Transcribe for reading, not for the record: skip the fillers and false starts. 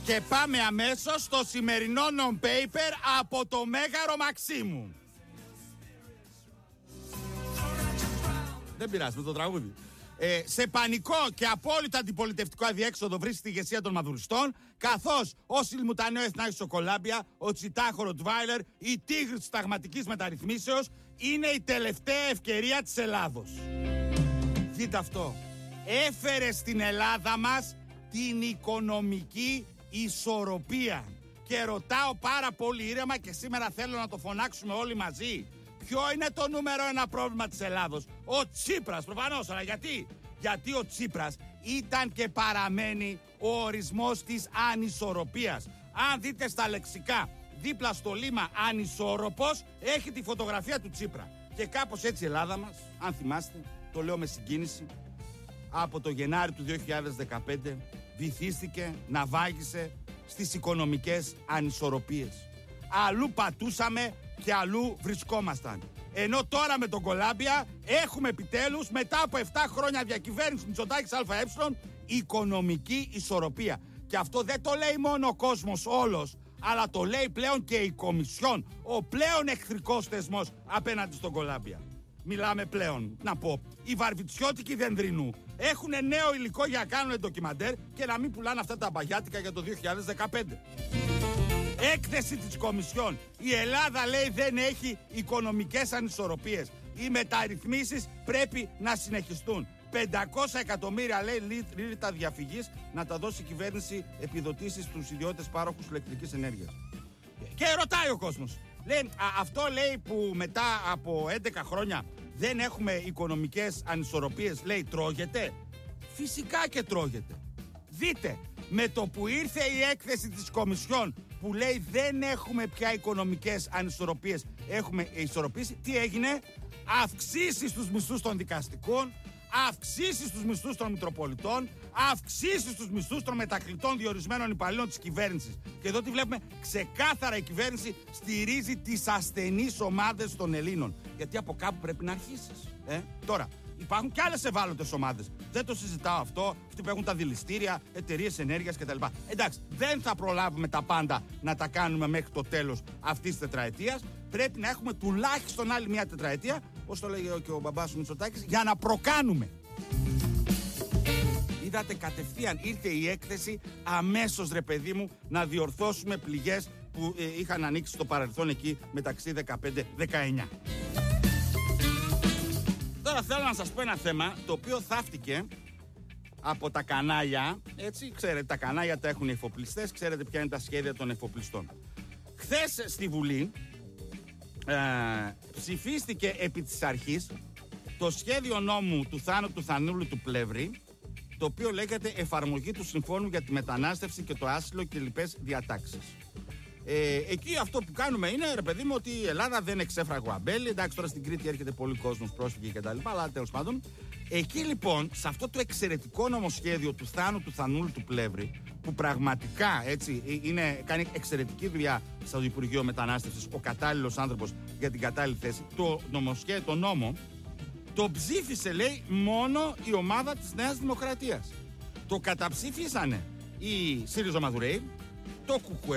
Και πάμε αμέσως στο σημερινό non-paper από το Μέγαρο Μαξίμου. Δεν πειράζει με το τραγούδι. Σε πανικό και απόλυτα αντιπολιτευτικό αδιέξοδο βρίσκεται η ηγεσία των μαδουριστών, καθώς ο Σιλμουτανέο Εθνάρχης στο Κολάμπια, ο Τσιτάχο Ροτβάιλερ, η τίγρη της ταγματικής μεταρρυθμίσεως είναι η τελευταία ευκαιρία της Ελλάδος. Δείτε αυτό. Έφερε στην Ελλάδα μας την οικονομική ισορροπία. Και ρωτάω πάρα πολύ ήρεμα και σήμερα θέλω να το φωνάξουμε όλοι μαζί. Ποιο είναι το νούμερο ένα πρόβλημα της Ελλάδος? Ο Τσίπρας, προφανώς. Αλλά γιατί? Γιατί ο Τσίπρας ήταν και παραμένει ο ορισμός της ανισορροπίας. Αν δείτε στα λεξικά, δίπλα στο λίμα ανισόρροπος, έχει τη φωτογραφία του Τσίπρα. Και κάπως έτσι η Ελλάδα μας, αν θυμάστε, το λέω με συγκίνηση, από το Γενάρη του 2015 βυθίστηκε να βάγισε στις οικονομικές ανισορροπίες. Αλλού πατούσαμε και αλλού βρισκόμασταν. Ενώ τώρα με τον Κολάμπια έχουμε επιτέλους μετά από 7 χρόνια διακυβέρνηση Μητσοτάκης ΑΕ οικονομική ισορροπία. Και αυτό δεν το λέει μόνο ο κόσμος όλος, αλλά το λέει πλέον και η Κομισιόν, ο πλέον εχθρικός θεσμός απέναντι στον Κολάμπια. Μιλάμε πλέον, να πω, οι βαρβιτσιώτικοι Δενδρινού έχουν νέο υλικό για να κάνουν ντοκιμαντέρ και να μην πουλάνε αυτά τα μπαγιάτικα για το 2015. Έκθεση της Κομισιόν. Η Ελλάδα λέει δεν έχει οικονομικές ανισορροπίες. Οι μεταρρυθμίσεις πρέπει να συνεχιστούν. 500 εκατομμύρια λέει λίρτα διαφυγής να τα δώσει η κυβέρνηση επιδοτήσεις στους ιδιώτες πάροχους ηλεκτρικής ενέργειας. Και ρωτάει ο κόσμος. Λέει, αυτό λέει που μετά από 11 χρόνια δεν έχουμε οικονομικές ανισορροπίες, λέει τρώγεται? Φυσικά και τρώγεται. Δείτε, με το που ήρθε η έκθεση της Κομισιόν που λέει δεν έχουμε πια οικονομικές ανισορροπίες, έχουμε ισορροπήσει, τι έγινε? Αυξήσεις στους μισθούς των δικαστικών, αυξήσεις στους μισθούς των Μητροπολιτών, αυξήσεις στους μισθούς των μετακλητών διορισμένων υπαλλήλων της κυβέρνησης. Και εδώ τι βλέπουμε? Ξεκάθαρα η κυβέρνηση στηρίζει τις ασθενείς ομάδες των Ελλήνων. Γιατί από κάπου πρέπει να αρχίσεις. Τώρα, υπάρχουν και άλλες ευάλωτες ομάδες. Δεν το συζητάω αυτό. Αυτοί που έχουν τα δηληστήρια, εταιρείες ενέργειας κτλ. Εντάξει, δεν θα προλάβουμε τα πάντα να τα κάνουμε μέχρι το τέλος αυτής της τετραετίας. Πρέπει να έχουμε τουλάχιστον άλλη μια τετραετία, όπως το λέγει και ο μπαμπάς του Μητσοτάκης, για να προκάνουμε. Είδατε, κατευθείαν ήρθε η έκθεση αμέσως, ρε παιδί μου, να διορθώσουμε πληγές που είχαν ανοίξει στο παρελθόν εκεί μεταξύ 15-19. Τώρα θέλω να σας πω ένα θέμα το οποίο θαύτηκε από τα κανάλια. Έτσι, ξέρετε, τα κανάλια τα έχουν οι εφοπλιστές, ξέρετε ποια είναι τα σχέδια των εφοπλιστών. Χθες στη Βουλή ψηφίστηκε επί της αρχής το σχέδιο νόμου του Θάνου του Θανούλου του Πλεύρη, το οποίο λέγεται εφαρμογή του Συμφώνου για τη μετανάστευση και το άσυλο και λοιπές διατάξεις. Εκεί αυτό που κάνουμε είναι, ρε παιδί μου, ότι η Ελλάδα δεν εξέφραγε αμπέλι. Εντάξει, τώρα στην Κρήτη έρχεται πολύ κόσμος, πρόσφυγε κτλ. Αλλά τέλος πάντων, εκεί λοιπόν, σε αυτό το εξαιρετικό νομοσχέδιο του Θάνου του Θανούλου του Πλεύρη, που πραγματικά έτσι κάνει εξαιρετική δουλειά στο Υπουργείο Μετανάστευσης, ο κατάλληλος άνθρωπος για την κατάλληλη θέση, το νόμο, το ψήφισε, λέει, μόνο η ομάδα της Νέας Δημοκρατίας. Το καταψήφισανε οι ΣΥΡΙΖΑ Μαδουρέοι, το ΚΚΕ,